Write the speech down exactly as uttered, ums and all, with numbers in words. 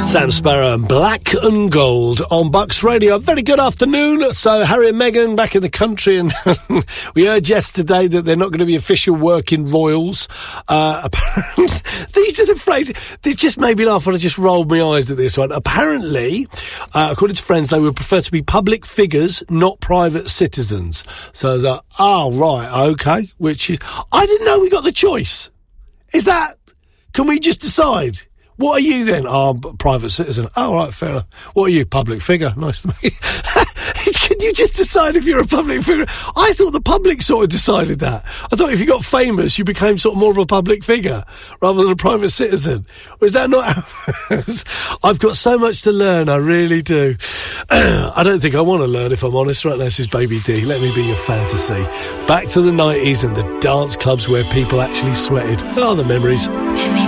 Sam Sparrow and Black and Gold on Bucks Radio. Very good afternoon. So Harry and Meghan back in the country, and we heard yesterday that they're not going to be official working royals. Uh, apparently, these are the phrases. This just made me laugh when I just rolled my eyes at this one. Apparently, uh, according to friends, they would prefer to be public figures, not private citizens. So I was like, oh, right, okay. Which is, I didn't know we got the choice. Is that, can we just decide? What are you then? Oh, I'm a private citizen. Oh, right, fair enough. What are you? Public figure. Nice to meet you. Can you just decide if you're a public figure? I thought the public sort of decided that. I thought if you got famous, you became sort of more of a public figure rather than a private citizen. Was that not how it was? I've got so much to learn, I really do. I don't think I want to learn, if I'm honest. Right now, this is Baby D. Let me be your fantasy. Back to the nineties and the dance clubs where people actually sweated. Oh, the memories. Let me